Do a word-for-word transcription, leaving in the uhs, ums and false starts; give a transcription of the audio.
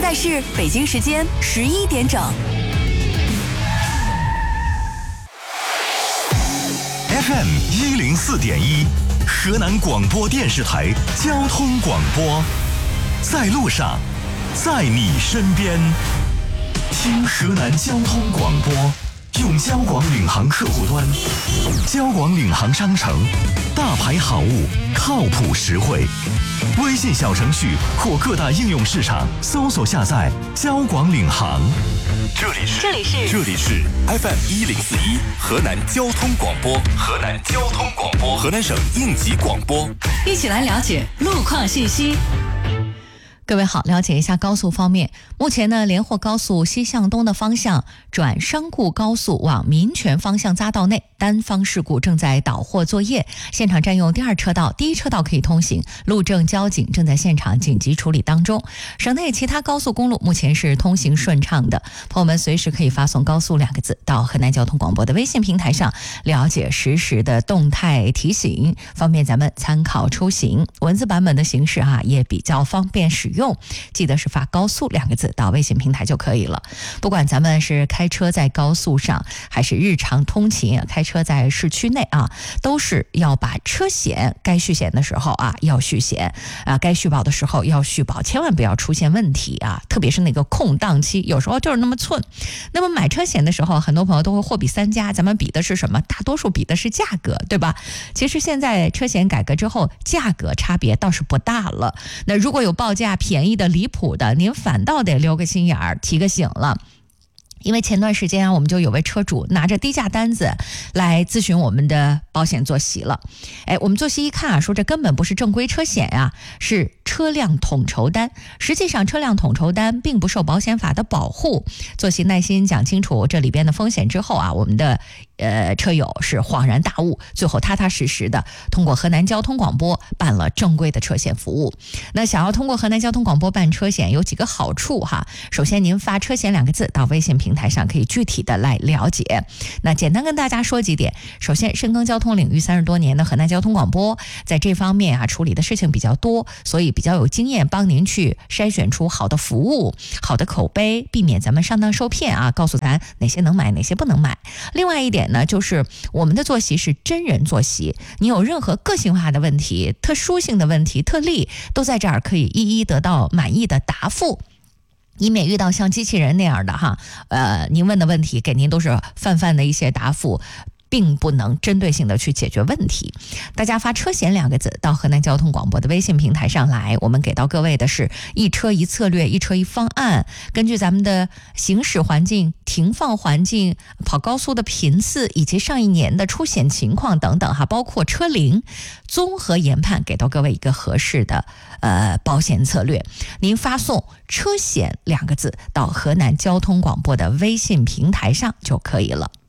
在是北京时间十一点整。 F M 一零四点一，河南广播电视台交通广播，在路上，在你身边，听河南交通广播，用交广领航客户端，交广领航商城，大牌好物，靠谱实惠。微信小程序或各大应用市场搜索下载交广领航。这里是这里是这里是 F M 一零四一河南交通广播，河南交通广播，河南省应急广播， 一起来了解路况信息。 各位好，了解一下高速方面。目前呢，连霍高速西向东的方向转商固高速往民权方向匝道内，单方事故正在导货作业，现场占用第二车道，第一车道可以通行，路政交警正在现场紧急处理当中。省内其他高速公路目前是通行顺畅的，朋友们随时可以发送高速两个字到河南交通广播的微信平台上，了解实时的动态提醒，方便咱们参考出行。文字版本的形式啊，也比较方便使用。用记得是发高速两个字到微信平台就可以了。不管咱们是开车在高速上，还是日常通勤开车在市区内啊，都是要把车险该续险的时候啊要续险啊，该续保的时候要续保，千万不要出现问题啊！特别是那个空档期，有时候就是那么寸。那么买车险的时候，很多朋友都会货比三家，咱们比的是什么？大多数比的是价格，对吧？其实现在车险改革之后，价格差别倒是不大了。那如果有报价便宜的离谱的，您反倒得留个心眼儿，提个醒了。因为前段时间啊，我们就有位车主拿着低价单子来咨询我们的保险作息了。哎，我们作息一看啊，说这根本不是正规车险啊，是车辆统筹单。实际上，车辆统筹单并不受保险法的保护。作息耐心讲清楚这里边的风险之后啊，我们的呃车友是恍然大悟，最后踏踏实实的通过河南交通广播办了正规的车险服务。那想要通过河南交通广播办车险有几个好处哈。首先，您发车险两个字到微信平台上可以具体的来了解。那简单跟大家说几点。首先，深耕交通领域三十多年的河南交通广播在这方面啊处理的事情比较多，所以比较有经验，帮您去筛选出好的服务、好的口碑，避免咱们上当受骗啊，告诉咱哪些能买，哪些不能买。另外一点呢，就是我们的作息是真人作息，你有任何个性化的问题、特殊性的问题、特例，都在这儿可以一一得到满意的答复。以免遇到像机器人那样的哈，呃，您问的问题给您都是泛泛的一些答复，并不能针对性的去解决问题。大家发车险两个字到河南交通广播的微信平台上来，我们给到各位的是一车一策略，一车一方案，根据咱们的行驶环境、停放环境、跑高速的频次以及上一年的出险情况等等哈，包括车龄，综合研判给到各位一个合适的呃保险策略。您发送车险两个字到河南交通广播的微信平台上就可以了。